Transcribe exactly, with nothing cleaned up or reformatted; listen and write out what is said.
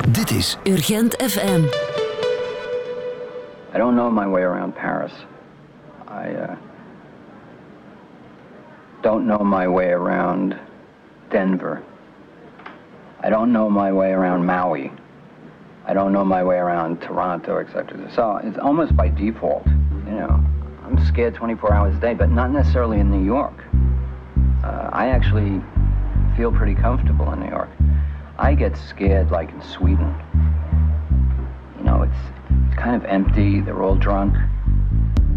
Dit is Urgent F M. I don't know my way around Paris. I uh, don't know my way around Denver. I don't know my way around Maui. I don't know my way around Toronto, et cetera. So it's almost by default, you know. I'm scared twenty-four hours a day, but not necessarily in New York. Uh, I actually feel pretty comfortable in New York. I get scared like in Sweden. You know, it's, it's kind of empty, they're all drunk.